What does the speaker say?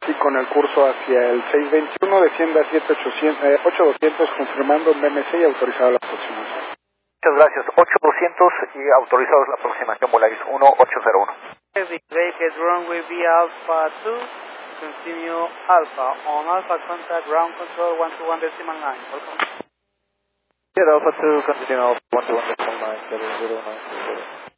y con el curso hacia el 621, descienda a 8200, confirmando en BMC y autorizado la aproximación. Muchas gracias. 8200 y autorizados la aproximación Volaris 1801. Vacate runway via Alpha 2, continue Alpha, on Alpha contact ground control 121.9. Welcome. Alpha 2, continue Alpha 121.9, 009.